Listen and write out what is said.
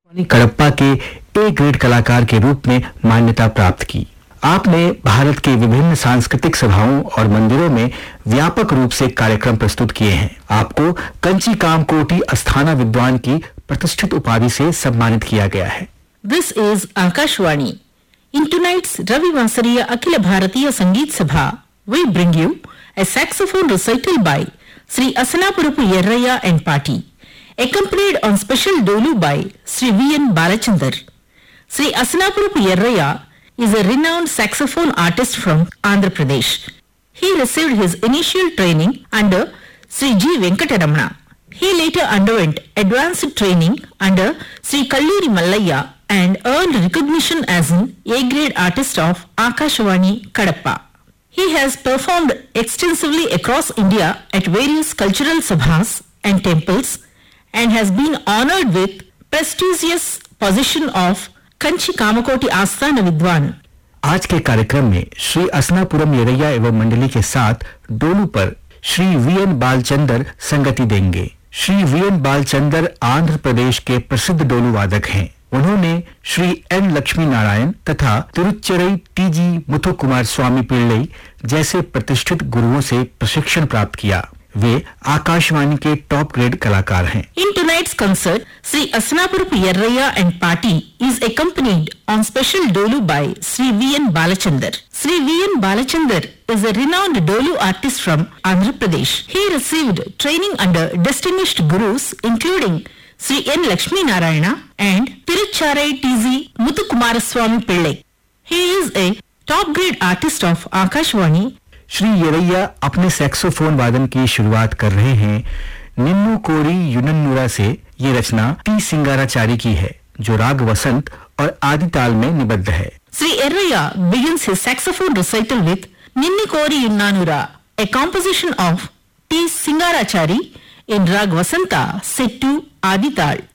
कडप्पा के A grade कलाकार के रूप में मान्यता प्राप्त की। आपने भारत के विभिन्न सांस्कृतिक सभाओं और मंदिरों में व्यापक रूप से कार्यक्रम प्रस्तुत किए हैं। आपको कंची कामकोटी अस्थाना विद्वान की प्रतिष्ठित उपाधि से सम्मानित किया गया है। This is Akashvani. In tonight's Ravi Vasariya Akhila Bharatiya Sangeet Sabha, we bring you a saxophone recital by Sri Asanapurapu Yerraya and Party, accompanied on special dolu by Sri V.N. Balachandar. Sri Asanapurapu Yerraya is a renowned saxophone artist from Andhra Pradesh. He received his initial training under Sri G. Venkataramana. He later underwent advanced training under Sri Kalluri Mallayya and earned recognition as an A-grade artist of Akashvani Kadapa. He has performed extensively across India at various cultural sabhas and temples and has been honored with prestigious position of Kanchi Kamakoti आस्थान विद्वान। आज के कार्यक्रम में श्री असनापुरम येरैया एवं मंडली के साथ डोलू पर श्री वीएन बालचंदर संगति देंगे। श्री वीएन बालचंदर आंध्र प्रदेश के प्रसिद्ध डोलू वादक हैं। उन्होंने श्री एन लक्ष्मी नारायण तथा तिरुच्चिरई टीजी मुथुकुमार स्वामी पिल्लई जैसे प्रतिष्ठित गुरुओं से प्रशिक्षण प्राप्त किया। वे आकाशवाणी के टॉप ग्रेड कलाकार हैं। In tonight's concert, Sri Asanapurapu Yerraya and Party is accompanied on special dolu by Sri V.N. Balachandar. Sri V.N. Balachandar is a renowned dolu artist from Andhra Pradesh. He received training under distinguished gurus including Sri N. Lakshmi Narayana and Tirucharai T.Z. Muthukumaraswamy Pillai. He is a top grade artist of Akashvani. Shri येरैया अपने saxophone वादन की शुरुआत कर रहे हैं निन्नु कोरी युनन्नुरा से। ये रचना T सिंगाराचारी की है जो राग वसंत और आदि ताल में निबद्ध है। Sri Yerraya begins his saxophone recital with Ninnu Kori Yunnanura, a composition of T. Singarachari in Rag Vasanta set to Adi Tal.